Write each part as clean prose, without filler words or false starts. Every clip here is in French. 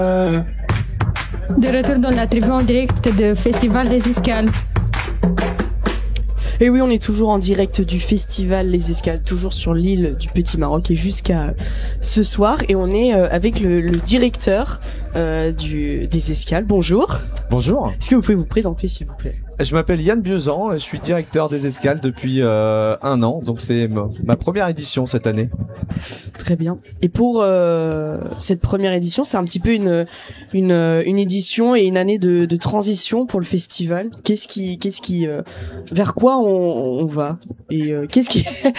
De retour dans la tribu en direct du Festival des Escales. Et oui, on est toujours en direct du Festival Les Escales, toujours sur l'île du Petit Maroc et jusqu'à ce soir. Et on est avec le directeur des Escales. Bonjour. Bonjour. Est-ce que vous pouvez vous présenter, s'il vous plaît? Je m'appelle Yann Bieusan, je suis directeur des Escales depuis 1 an, donc c'est ma première édition cette année. Très bien. Et pour cette première édition, c'est un petit peu une édition et une année de transition pour le festival. Qu'est-ce qui vers quoi on va et qu'est-ce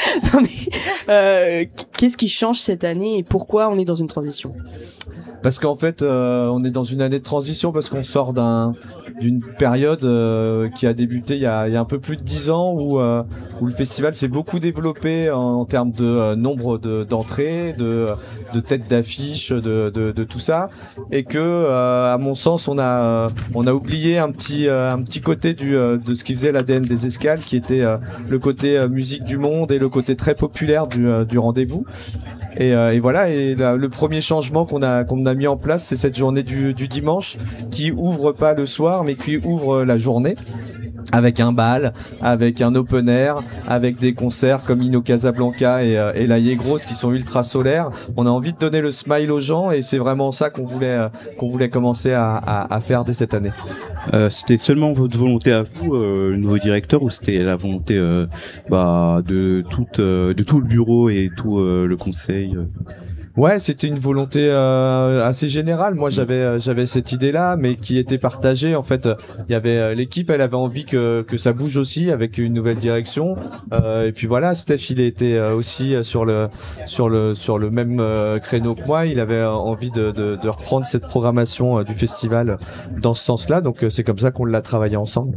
qui change cette année et pourquoi on est dans une transition? Parce qu'en fait, on est dans une année de transition parce qu'on sort d'une période qui a débuté il y a un peu plus de 10 ans où le festival s'est beaucoup développé en termes de nombre d'entrées, de têtes d'affiche, de tout ça, et que à mon sens on a oublié un petit côté de ce qui faisait l'ADN des Escales, qui était le côté musique du monde et le côté très populaire du rendez-vous. Et voilà, et le premier changement qu'on a mis en place, c'est cette journée du dimanche qui ouvre pas le soir mais qui ouvre la journée, avec un bal, avec un open air, avec des concerts comme Inno Casablanca et La Yegros qui sont ultra solaires. On a envie de donner le smile aux gens et c'est vraiment ça qu'on voulait commencer à faire dès cette année. C'était seulement votre volonté à vous, le nouveau directeur, ou c'était la volonté de tout le bureau et tout le conseil? Ouais, c'était une volonté assez générale. Moi, j'avais cette idée-là, mais qui était partagée. En fait, il y avait l'équipe, elle avait envie que ça bouge aussi avec une nouvelle direction. Et puis voilà, Steph, il était aussi sur le même créneau que moi. Il avait envie de reprendre cette programmation du festival dans ce sens-là. Donc c'est comme ça qu'on l'a travaillé ensemble.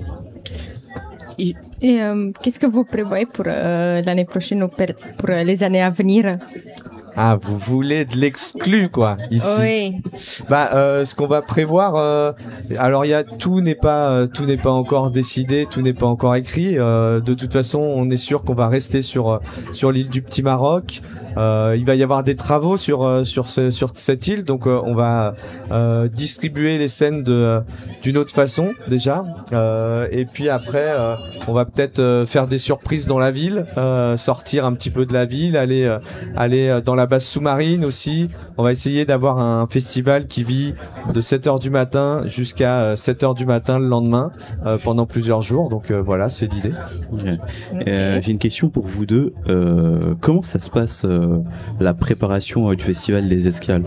Et qu'est-ce que vous prévoyez pour l'année prochaine ou pour les années à venir? Ah, vous voulez de l'exclu, quoi, ici. Oui. Ce qu'on va prévoir, alors tout n'est pas encore décidé, tout n'est pas encore écrit. De toute façon, on est sûr qu'on va rester sur l'île du Petit Maroc. Il va y avoir des travaux sur cette île, donc on va distribuer les scènes d'une autre façon déjà. Et puis après, on va peut-être faire des surprises dans la ville, sortir un petit peu de la ville, aller dans la base sous-marine aussi. On va essayer d'avoir un festival qui vit de 7h du matin jusqu'à 7h du matin le lendemain pendant plusieurs jours. Donc voilà, c'est l'idée. Okay. J'ai une question pour vous deux. Comment ça se passe la préparation du festival des Escales?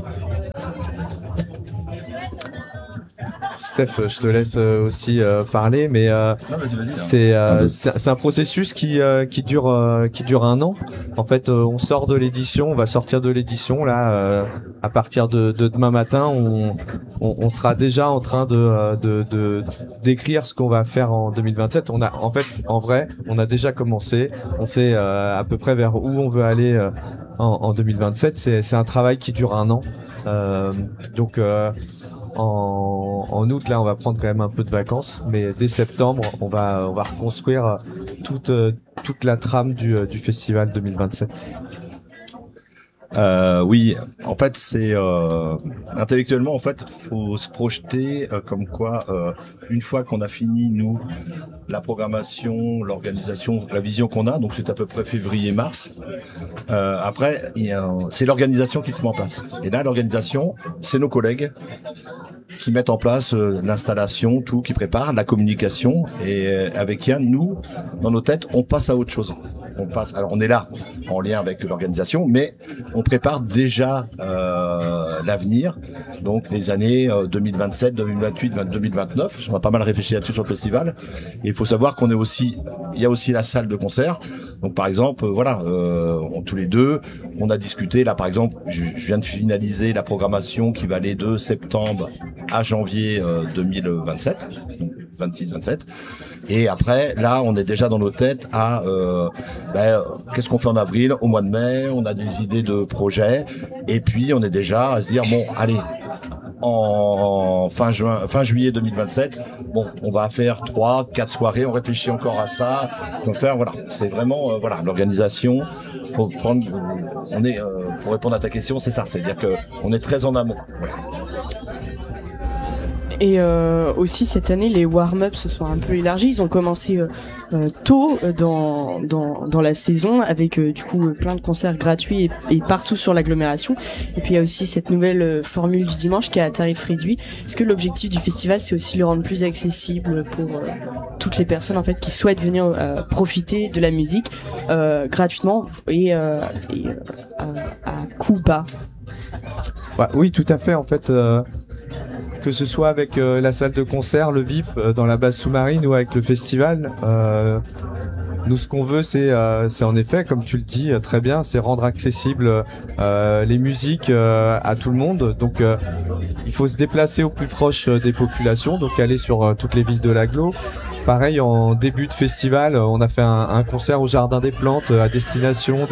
Steph, je te laisse aussi parler, mais c'est un processus qui dure 1 an. En fait, on sort de l'édition, on va sortir de l'édition là à partir de demain matin. On sera déjà en train de d'écrire ce qu'on va faire en 2027. On a déjà commencé. On sait à peu près vers où on veut aller en 2027. C'est un travail qui dure 1 an. Donc en août, là, on va prendre quand même un peu de vacances, mais dès septembre, on va reconstruire toute la trame du festival 2027. Oui, en fait, c'est intellectuellement, en fait, faut se projeter comme quoi, une fois qu'on a fini nous la programmation, l'organisation, la vision qu'on a, donc c'est à peu près février-mars. Après, c'est l'organisation qui se met en place. Et là, l'organisation, c'est nos collègues qui mettent en place l'installation, tout, qui préparent la communication. Et avec Yann, nous, dans nos têtes, on passe à autre chose. Alors on est là en lien avec l'organisation, mais on prépare déjà l'avenir, donc les années 2027, 2028, 2029. On a pas mal réfléchi là-dessus sur le festival. Et il faut savoir il y a aussi la salle de concert. Donc par exemple, tous les deux, on a discuté. Là par exemple, je viens de finaliser la programmation qui va aller de septembre à janvier 2027, 26-27. Et après, là, on est déjà dans nos têtes à qu'est-ce qu'on fait en avril, au mois de mai, on a des idées de projets, et puis on est déjà à se dire bon, allez, en fin juillet 2027, bon, on va faire 3-4 soirées, on réfléchit encore à ça, c'est vraiment l'organisation. Pour répondre à ta question, c'est ça, c'est-à-dire que on est très en amont. Ouais. Et aussi cette année, les warm-ups se sont un peu élargis. Ils ont commencé tôt dans la saison avec du coup plein de concerts gratuits et partout sur l'agglomération. Et puis il y a aussi cette nouvelle formule du dimanche qui est à tarif réduit. Est-ce que l'objectif du festival, c'est aussi le rendre plus accessible pour toutes les personnes en fait qui souhaitent venir profiter de la musique gratuitement et à coût bas? Ouais, oui, tout à fait. En fait, que ce soit avec la salle de concert, le VIP dans la base sous-marine ou avec le festival, nous ce qu'on veut c'est en effet, comme tu le dis très bien, c'est rendre accessible les musiques à tout le monde. Donc il faut se déplacer au plus proche des populations, donc aller sur toutes les villes de l'agglo. Pareil, en début de festival, on a fait un concert au Jardin des Plantes à destination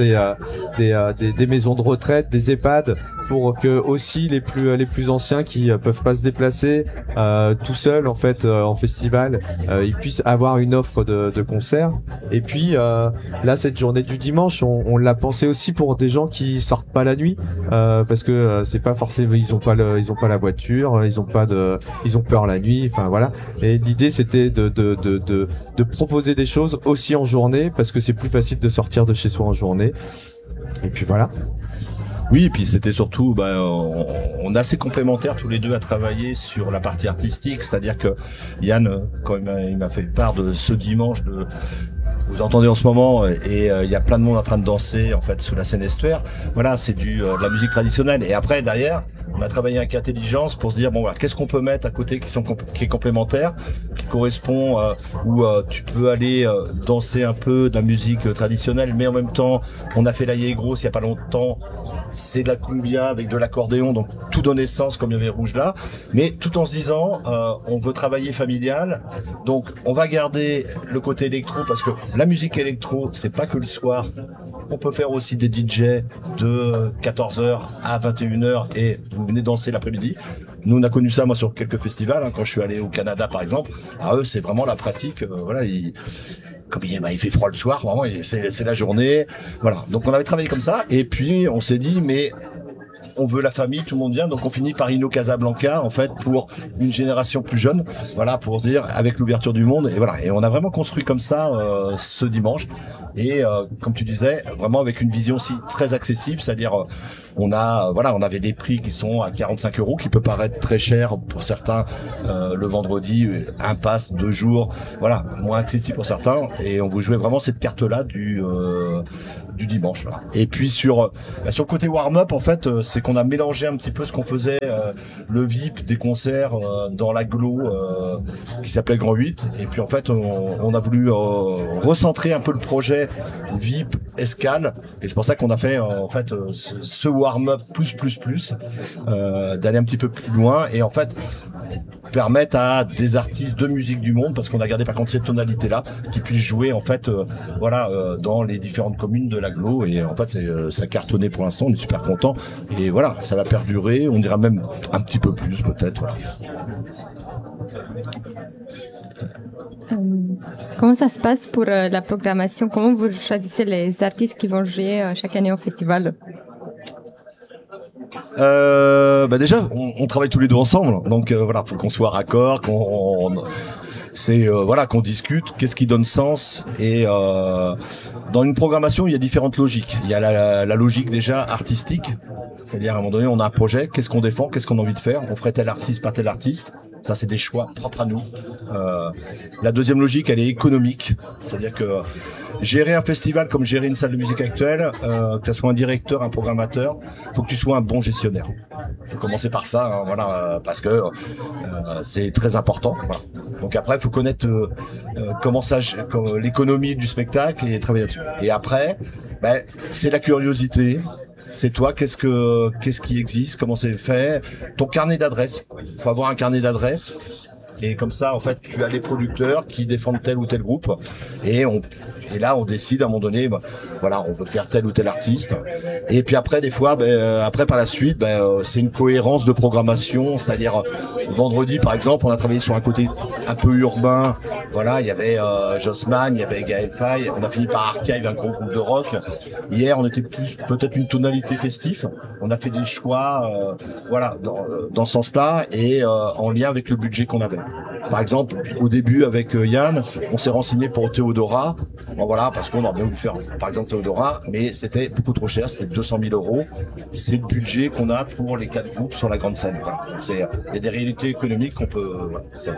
des maisons de retraite, des EHPAD, pour que aussi les plus anciens qui peuvent pas se déplacer tout seuls en fait en festival, ils puissent avoir une offre de concert. Et puis là, cette journée du dimanche, on l'a pensé aussi pour des gens qui sortent pas la nuit, parce que c'est pas forcément, ils ont pas la voiture, ils ont peur la nuit, enfin voilà. Et l'idée c'était de proposer des choses aussi en journée, parce que c'est plus facile de sortir de chez soi en journée. Et puis voilà. Oui, et puis c'était surtout, on est assez complémentaires tous les deux à travailler sur la partie artistique, c'est-à-dire que Yann, quand il m'a fait part de ce dimanche, vous entendez en ce moment, et il y a plein de monde en train de danser en fait sous la scène estuaire. Voilà, c'est de la musique traditionnelle. Et après derrière, on a travaillé avec intelligence pour se dire bon voilà, qu'est-ce qu'on peut mettre à côté qui est complémentaire, qui correspond où tu peux aller danser un peu de la musique traditionnelle, mais en même temps, on a fait la Yé Grosse il y a pas longtemps. C'est de la cumbia avec de l'accordéon, donc tout donne sens comme il y avait Rouge là, mais tout en se disant on veut travailler familial, donc on va garder le côté électro parce que la musique électro c'est pas que le soir, on peut faire aussi des DJ de 14h à 21h et vous venez danser l'après-midi. Nous on a connu ça moi sur quelques festivals, quand je suis allé au Canada par exemple, à eux c'est vraiment la pratique, voilà, comme il fait froid le soir, vraiment, c'est la journée, voilà. Donc on avait travaillé comme ça, et puis on s'est dit, mais on veut la famille, tout le monde vient, donc on finit par Inno Casablanca, en fait, pour une génération plus jeune, voilà, pour dire, avec l'ouverture du monde, et voilà. Et on a vraiment construit comme ça, ce dimanche. Et comme tu disais, vraiment avec une vision aussi très accessible, c'est-à-dire on avait des prix qui sont à 45 €, qui peut paraître très cher pour certains le vendredi, un pass 2 jours, voilà, moins accessible pour certains, et on vous jouait vraiment cette carte-là du dimanche. Voilà. Et puis sur le côté warm-up, en fait, c'est qu'on a mélangé un petit peu ce qu'on faisait, le VIP des concerts dans l'agglo qui s'appelait Grand 8, et puis en fait on a voulu recentrer un peu le projet VIP escale, et c'est pour ça qu'on a fait en fait ce warm-up plus d'aller un petit peu plus loin, et en fait permettre à des artistes de musique du monde, parce qu'on a gardé par contre cette tonalité là, qui puissent jouer en fait dans les différentes communes de l'agglo, et en fait ça cartonnait pour l'instant, on est super content, et voilà, ça va perdurer, on ira même un petit peu plus peut-être, voilà. Comment ça se passe pour la programmation? Comment vous choisissez les artistes qui vont jouer chaque année au festival? Déjà, on travaille tous les deux ensemble, donc voilà, faut qu'on soit raccord, qu'on discute, qu'est-ce qui donne sens, et dans une programmation, il y a différentes logiques. Il y a la logique déjà artistique, c'est-à-dire à un moment donné, on a un projet, qu'est-ce qu'on défend, qu'est-ce qu'on a envie de faire, on ferait tel artiste, pas tel artiste. Ça, c'est des choix propres à nous. La deuxième logique, elle est économique, c'est-à-dire que gérer un festival comme gérer une salle de musique actuelle, que ça soit un directeur, un programmateur, faut que tu sois un bon gestionnaire. Faut commencer par ça, hein, voilà, parce que c'est très important. Voilà. Donc après, faut connaître l'économie du spectacle et travailler là-dessus. Et après, c'est la curiosité. C'est toi, qu'est-ce qui existe, comment c'est fait, ton carnet d'adresses. Faut avoir un carnet d'adresses. Et comme ça, en fait, tu as les producteurs qui défendent tel ou tel groupe. Et là, on décide à un moment donné, voilà, on veut faire tel ou tel artiste. Et puis après, des fois, par la suite, c'est une cohérence de programmation. C'est-à-dire, vendredi, par exemple, on a travaillé sur un côté un peu urbain. Voilà, il y avait Jossman, il y avait Gaël Faye. On a fini par Archive, un gros groupe de rock. Hier, on était plus peut-être une tonalité festif. On a fait des choix, voilà, dans ce sens-là et en lien avec le budget qu'on avait. Par exemple, au début avec Yann, on s'est renseigné pour Théodora. Bon, voilà, parce qu'on aurait bien voulu faire, par exemple, Théodora, mais c'était beaucoup trop cher, c'était 200 000 €. C'est le budget qu'on a pour les 4 groupes sur la grande scène. Voilà. Donc il y a des réalités économiques qu'on peut faire.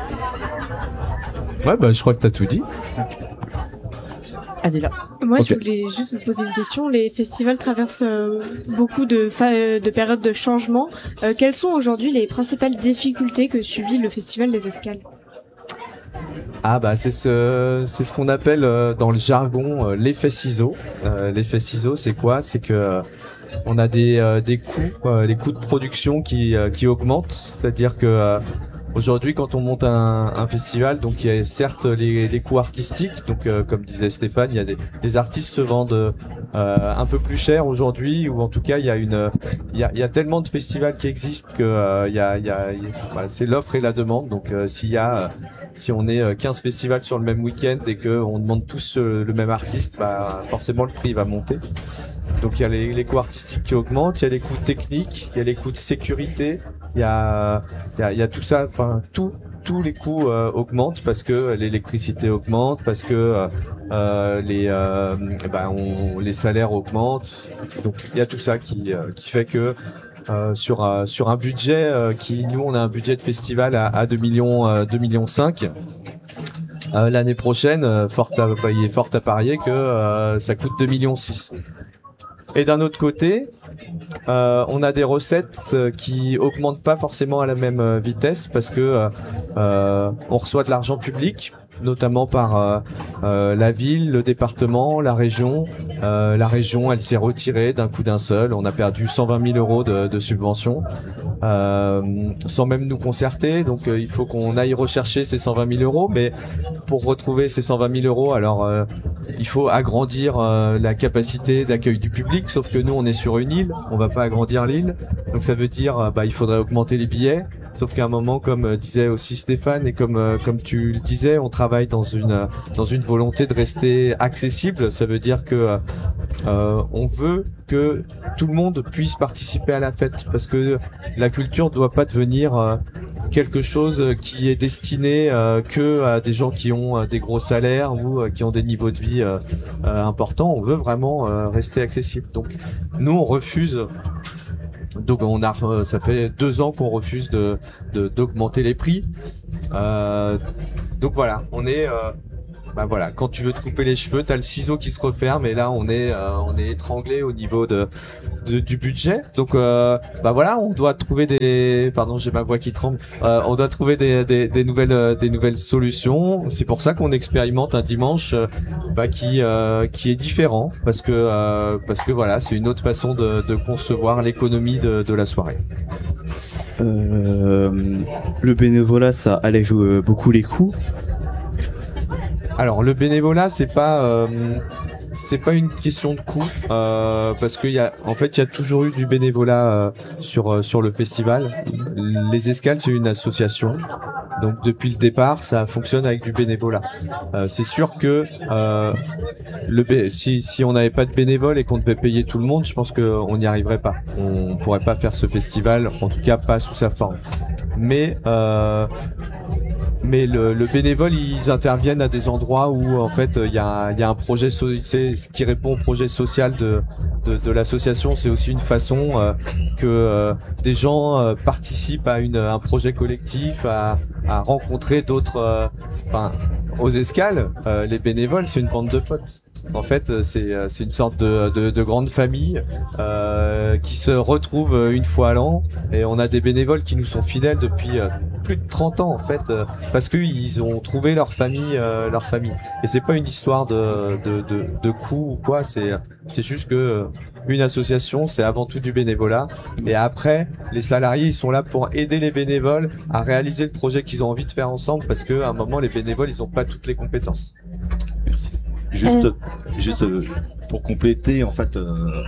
Ouais, je crois que t'as tout dit. Adela. Moi, je voulais juste vous poser une question. Les festivals traversent beaucoup de périodes de changement. Quelles sont aujourd'hui les principales difficultés que subit le festival des Escales ? C'est ce qu'on appelle dans le jargon l'effet ciseau. L'effet ciseau, c'est quoi? C'est que on a des coûts, les coûts de production qui augmentent. C'est-à-dire que aujourd'hui, quand on monte un festival, donc il y a certes les coûts artistiques, donc comme disait Stéphane, il y a les artistes se vendent un peu plus cher aujourd'hui, ou en tout cas il y a tellement de festivals qui existent que voilà, c'est l'offre et la demande. Donc si on est 15 festivals sur le même week-end et que on demande tous le même artiste, forcément le prix va monter. Donc il y a les coûts artistiques qui augmentent, il y a les coûts techniques, il y a les coûts de sécurité, il y a tout ça, enfin tous les coûts augmentent parce que l'électricité augmente, parce que les salaires augmentent. Donc il y a tout ça qui fait que sur un budget nous on a un budget de festival à 2 millions 5. L'année prochaine, il est fort à parier que ça coûte 2 millions 6. Et d'un autre côté, on a des recettes qui augmentent pas forcément à la même vitesse parce que on reçoit de l'argent public, notamment par la ville, le département, la région. La région, elle s'est retirée d'un coup d'un seul. On a perdu 120 000 € de subventions sans même nous concerter. Donc il faut qu'on aille rechercher ces 120 000 €. Mais pour retrouver ces 120 000 €, alors il faut agrandir la capacité d'accueil du public. Sauf que nous, on est sur une île, on va pas agrandir l'île. Donc ça veut dire il faudrait augmenter les billets. Sauf qu'à un moment, comme disait aussi Stéphane et comme tu le disais, on travaille dans une volonté de rester accessible. Ça veut dire que on veut que tout le monde puisse participer à la fête, parce que la culture doit pas devenir quelque chose qui est destiné que à des gens qui ont des gros salaires ou qui ont des niveaux de vie importants. On veut vraiment rester accessible. Donc nous, on refuse. Donc ça fait 2 ans qu'on refuse d'augmenter les prix. Donc voilà, on est voilà, quand tu veux te couper les cheveux, t'as le ciseau qui se referme, et là on est étranglé au niveau du budget. Donc voilà, on doit trouver pardon, j'ai ma voix qui tremble. On doit trouver des nouvelles solutions. C'est pour ça qu'on expérimente un dimanche qui est différent, parce que voilà, c'est une autre façon de concevoir l'économie de la soirée. Le bénévolat, ça allège beaucoup les coûts. Alors le bénévolat, c'est pas une question de coût, parce qu'il y a toujours eu du bénévolat sur le festival. Les Escales, c'est une association, donc depuis le départ, ça fonctionne avec du bénévolat. C'est sûr que si on n'avait pas de bénévoles et qu'on devait payer tout le monde, je pense qu'on n'y arriverait pas. On pourrait pas faire ce festival, en tout cas pas sous sa forme. Mais le bénévole, ils interviennent à des endroits où en fait il y a un projet qui répond au projet social de l'association. C'est aussi une façon que des gens participent à un projet collectif, à rencontrer d'autres. Aux Escales, les bénévoles, c'est une bande de potes En fait, c'est une sorte de grande famille qui se retrouve une fois à l'an, et on a des bénévoles qui nous sont fidèles depuis plus de 30 ans en fait, parce que ils ont trouvé leur famille. Et c'est pas une histoire de coût ou quoi, c'est juste que une association, c'est avant tout du bénévolat, et après les salariés ils sont là pour aider les bénévoles à réaliser le projet qu'ils ont envie de faire ensemble, parce que à un moment les bénévoles ils ont pas toutes les compétences. Merci. Juste pour compléter, en fait,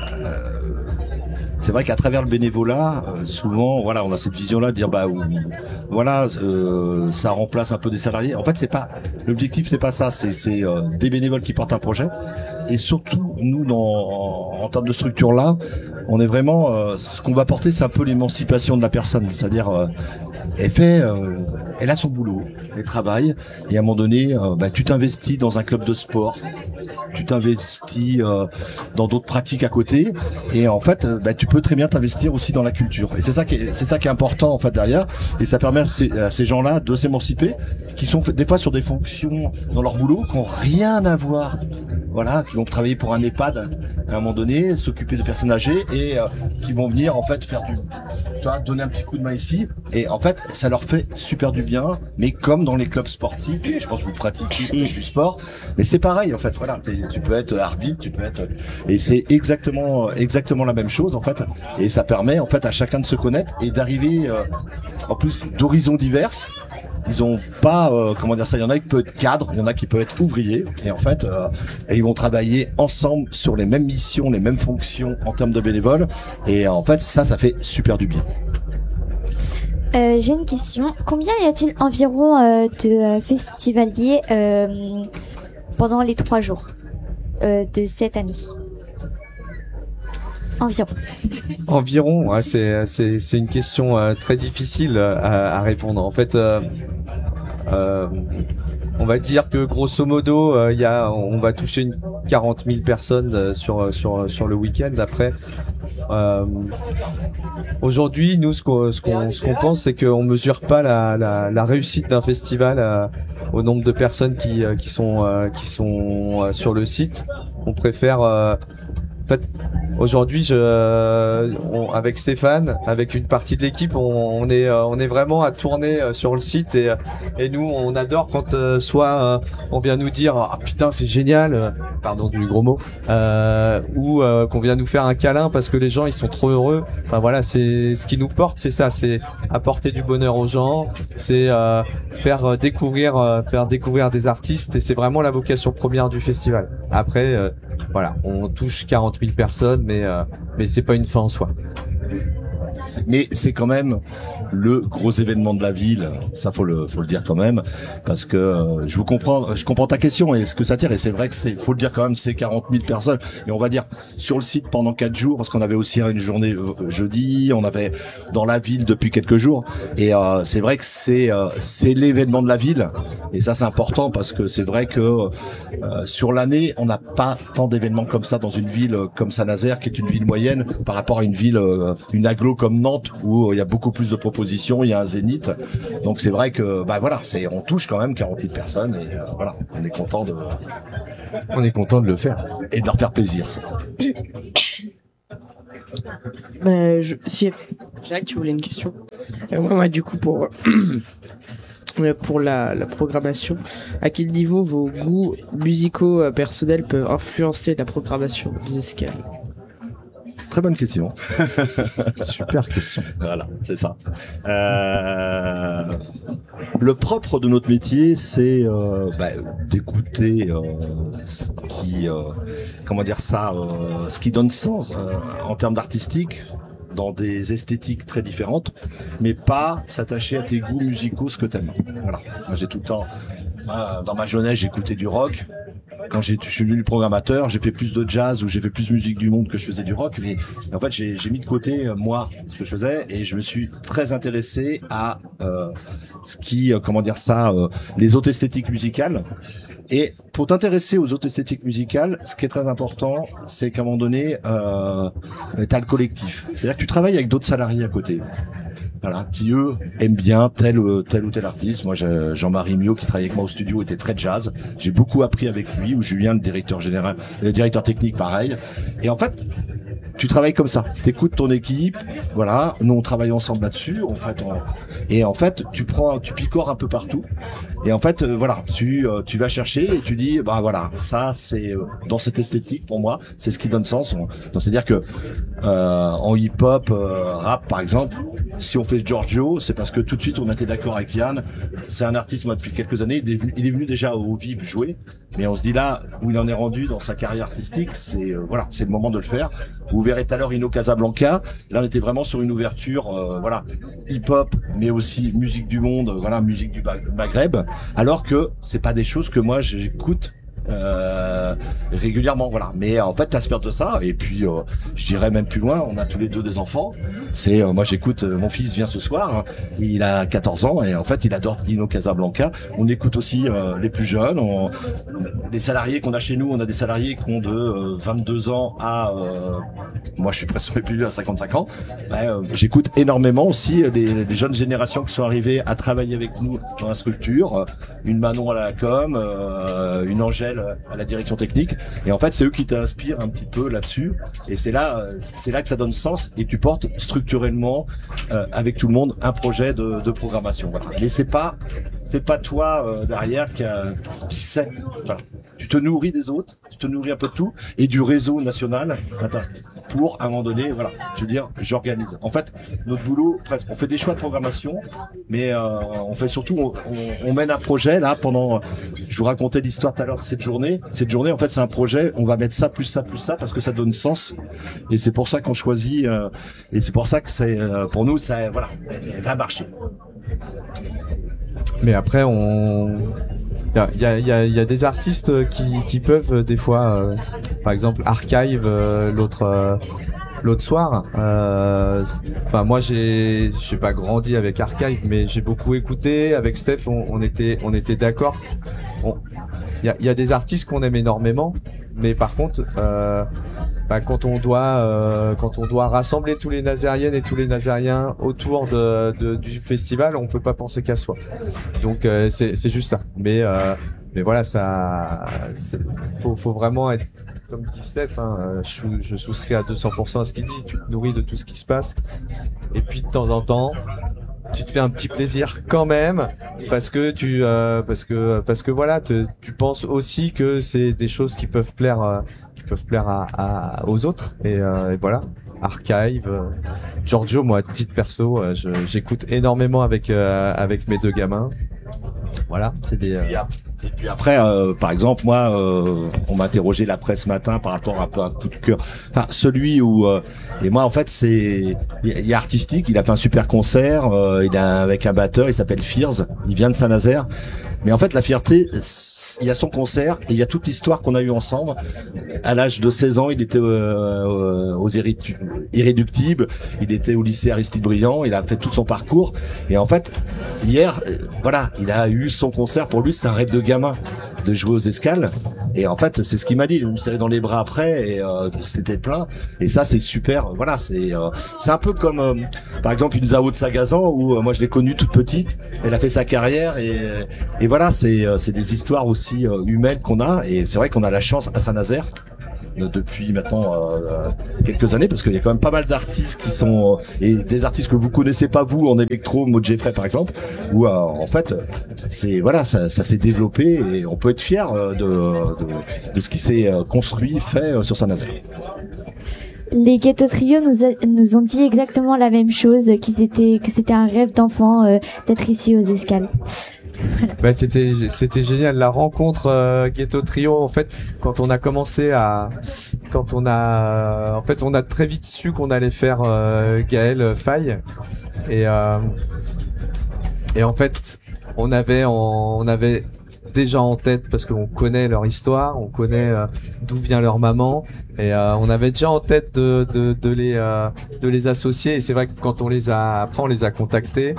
c'est vrai qu'à travers le bénévolat, souvent, voilà, on a cette vision-là de dire, ça remplace un peu des salariés. En fait, c'est pas l'objectif, c'est pas ça. C'est des bénévoles qui portent un projet, et surtout nous, en termes de structure là, on est vraiment, ce qu'on va porter, c'est un peu l'émancipation de la personne, c'est-à-dire elle a son boulot, elle travaille, et à un moment donné, tu t'investis dans un club de sport, tu t'investis dans d'autres pratiques à côté, et en fait, tu peux très bien t'investir aussi dans la culture. Et c'est ça qui est important en fait derrière, et ça permet à ces gens-là de s'émanciper, qui sont des fois sur des fonctions dans leur boulot qui n'ont rien à voir. Voilà, qui vont travailler pour un EHPAD à un moment donné, s'occuper de personnes âgées, et qui vont venir en fait faire donner un petit coup de main ici, et en fait ça leur fait super du bien. Mais comme dans les clubs sportifs, et je pense que vous pratiquez du sport, mais c'est pareil en fait. Voilà, tu peux être arbitre, et c'est exactement la même chose en fait. Et ça permet en fait à chacun de se connaître et d'arriver en plus d'horizons divers. Ils ont pas, il y en a qui peuvent être cadres, il y en a qui peuvent être ouvriers, et en fait, ils vont travailler ensemble sur les mêmes missions, les mêmes fonctions en termes de bénévoles, et en fait, ça fait super du bien. J'ai une question. Combien y a-t-il environ de festivaliers pendant les 3 jours de cette année? Environ, ouais, c'est une question très difficile à répondre. En fait, on va dire que grosso modo, on va toucher 40 000 personnes sur le week-end. Après, aujourd'hui, nous, ce qu'on pense, c'est qu'on mesure pas la réussite d'un festival au nombre de personnes qui sont sur le site. On préfère en fait, aujourd'hui, avec Stéphane, avec une partie de l'équipe, on est vraiment à tourner sur le site, et nous, on adore quand on vient nous dire ah putain c'est génial, pardon du gros mot, ou qu'on vient nous faire un câlin parce que les gens ils sont trop heureux. Enfin voilà, c'est ce qui nous porte, c'est ça, c'est apporter du bonheur aux gens, c'est faire découvrir des artistes, et c'est vraiment la vocation première du festival. Après, voilà, on touche 40 000 personnes, mais c'est pas une fin en soi. Mais c'est quand même le gros événement de la ville, ça faut le dire quand même, parce que je comprends ta question et ce que ça tire, et c'est vrai que faut le dire quand même, c'est 40 000 personnes, et on va dire sur le site pendant 4 jours, parce qu'on avait aussi une journée jeudi, on avait dans la ville depuis quelques jours, et c'est vrai que c'est l'événement de la ville, et ça c'est important, parce que c'est vrai que sur l'année on n'a pas tant d'événements comme ça dans une ville comme Saint-Nazaire, qui est une ville moyenne, par rapport à une ville, une agglo comme Nantes, où il y a beaucoup plus de propositions, il y a un zénith, donc c'est vrai que on touche quand même 40 000 personnes, et voilà, on est content de le faire et de leur faire plaisir surtout. Jacques, tu voulais une question? Moi, du coup, pour la programmation, à quel niveau vos goûts musicaux personnels peuvent influencer la programmation des escales? Très bonne question. Super question. Voilà, c'est ça. Le propre de notre métier, c'est d'écouter ce qui donne sens en termes d'artistique, dans des esthétiques très différentes, mais pas s'attacher à tes goûts musicaux, ce que t'aimes. Voilà. Moi, j'ai tout le temps, dans ma jeunesse, j'écoutais du rock. Quand je suis devenu programmateur, j'ai fait plus de jazz, ou j'ai fait plus de musique du monde que je faisais du rock. Mais en fait, j'ai mis de côté moi ce que je faisais, et je me suis très intéressé à les autres esthétiques musicales. Et pour t'intéresser aux autres esthétiques musicales, ce qui est très important, c'est qu'à un moment donné, t'as le collectif. C'est-à-dire que tu travailles avec d'autres salariés à côté. voilà, qui eux aiment bien tel ou tel artiste. Moi, Jean-Marie Mio qui travaille avec moi au studio était très jazz. J'ai beaucoup appris avec lui, ou Julien, le directeur technique, pareil. Et en fait, tu travailles comme ça. T'écoutes ton équipe, voilà. Nous, on travaille ensemble là-dessus. Et en fait, tu picores un peu partout. Et en fait, voilà, tu vas chercher et tu dis, bah voilà, ça c'est dans cette esthétique pour moi, c'est ce qui donne sens. C'est-à-dire que en hip-hop, rap par exemple, si on fait Giorgio, c'est parce que tout de suite on était d'accord avec Yann. C'est un artiste, moi, depuis quelques années, il est venu déjà au VIP jouer, mais on se dit là où il en est rendu dans sa carrière artistique, c'est voilà, c'est le moment de le faire. Vous verrez tout à l'heure Ino Casablanca. Là, on était vraiment sur une ouverture, voilà, hip-hop, mais aussi musique du monde, voilà, musique du Maghreb. Alors que c'est pas des choses que moi j'écoute régulièrement, voilà. Mais en fait, t'aspires de ça. Et puis, je dirais même plus loin. On a tous les deux des enfants. C'est moi, j'écoute. Mon fils vient ce soir. Hein, il a 14 ans et en fait, il adore Ino Casablanca. On écoute aussi les plus jeunes. Les salariés qu'on a chez nous, on a des salariés qui ont de 22 ans à moi, je suis presque plus à 55 ans. J'écoute énormément aussi les jeunes générations qui sont arrivées à travailler avec nous dans la structure. Une Manon à la com, une Angèle à la direction technique. Et en fait, c'est eux qui t'inspirent un petit peu là-dessus. Et c'est là que ça donne sens. Et tu portes structurellement avec tout le monde un projet de programmation. Voilà. Mais c'est pas toi derrière qui sait. Voilà. Tu te nourris des autres, tu te nourris un peu de tout et du réseau national. Pour à un moment donné, voilà, je veux dire, j'organise. En fait, notre boulot, presque, on fait des choix de programmation, mais on fait surtout, on mène un projet là pendant. Je vous racontais l'histoire tout à l'heure de cette journée. Cette journée, en fait, c'est un projet. On va mettre ça plus ça plus ça parce que ça donne sens. Et c'est pour ça qu'on choisit. Et c'est pour ça que c'est pour nous, ça, voilà, va marcher. Mais après, il y a des artistes qui peuvent des fois, par exemple Archive l'autre soir. Enfin moi j'ai pas grandi avec Archive, mais j'ai beaucoup écouté. Avec Steph, on était d'accord. Il y a des artistes qu'on aime énormément, mais par contre quand on doit rassembler tous les Nazériennes et tous les Nazériens autour du festival, on peut pas penser qu'à soi. Donc c'est juste ça. Mais voilà, ça faut vraiment être, comme dit Steph, hein, je souscris à 200% à ce qu'il dit. Tu te nourris de tout ce qui se passe, et puis de temps en temps tu te fais un petit plaisir quand même parce que voilà, tu penses aussi que c'est des choses qui peuvent plaire aux autres, et voilà. Archive, Giorgio, moi titre perso, j'écoute énormément avec mes deux gamins. Voilà, c'est des Et puis après, par exemple, moi, on m'a interrogé l'après ce matin par rapport à un peu un coup de cœur. Enfin, celui où et moi, en fait, il y a artistique. Il a fait un super concert. Il a avec un batteur. Il s'appelle Fears. Il vient de Saint-Nazaire. Mais en fait, la fierté, il y a son concert et il y a toute l'histoire qu'on a eue ensemble. À l'âge de 16 ans, il était aux Irréductibles. Il était au lycée Aristide Briand. Il a fait tout son parcours. Et en fait, hier, voilà, il a eu son concert. Pour lui, c'était un rêve de gamin de jouer aux Escales. Et en fait, c'est ce qu'il m'a dit. Il me serrait dans les bras après et c'était plein. Et ça, c'est super. Voilà, c'est un peu comme, par exemple, une Zao de Sagazan où moi, je l'ai connue toute petite. Elle a fait sa carrière et voilà, c'est des histoires aussi humaines qu'on a. Et c'est vrai qu'on a la chance à Saint-Nazaire depuis maintenant quelques années, parce qu'il y a quand même pas mal d'artistes qui sont et des artistes que vous connaissez pas vous en électro, Maud Jeffrey par exemple, où en fait c'est voilà, ça s'est développé et on peut être fier de ce qui s'est construit, fait sur Saint-Nazaire. Les Ghetto Trio nous ont dit exactement la même chose, que c'était un rêve d'enfant d'être ici aux Escales. Voilà. Bah, c'était génial la rencontre Ghetto Trio. En fait, quand on a très vite su qu'on allait faire Gaël Faye et en fait on avait déjà en tête parce qu'on connaît leur histoire, on connaît d'où vient leur maman, et on avait déjà en tête de les associer. Et c'est vrai que quand on les a contactés,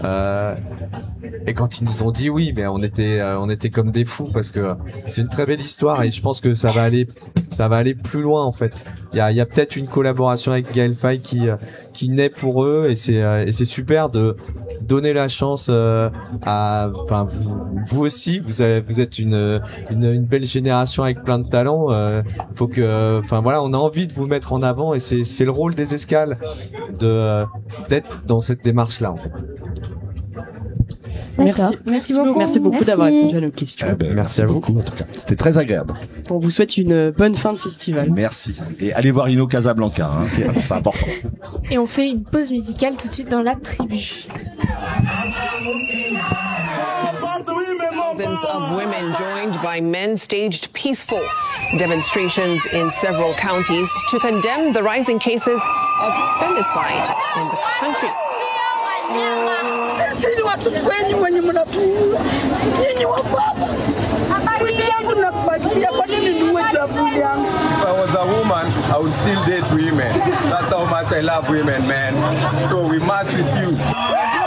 et quand ils nous ont dit oui, mais on était comme des fous parce que c'est une très belle histoire, et je pense que ça va aller plus loin en fait. Il y a peut-être une collaboration avec Gaël Faye qui naît pour eux, et c'est super de donner la chance enfin vous aussi, vous êtes une belle génération avec plein de talents. Faut que, enfin voilà, on a envie de vous mettre en avant, et c'est le rôle des escales d'être dans cette démarche là en fait. Merci beaucoup d'avoir répondu à nos questions. Merci à vous. En tout cas, c'était très agréable. On vous souhaite une bonne fin de festival. Merci. Et allez voir Inno Casablanca, c'est important. Et on fait une pause musicale tout de suite dans la tribu. Thousands of women joined by men staged peaceful demonstrations in several counties to condemn the rising cases of femicide in the country. Watoto wenyu wenye mnatuua nyinyi wa baba, mwili yangu nakubatia, kwa nini niwe mwili yangu? If I was a woman, I would still date women. That's how much I love women, man. So we march with you.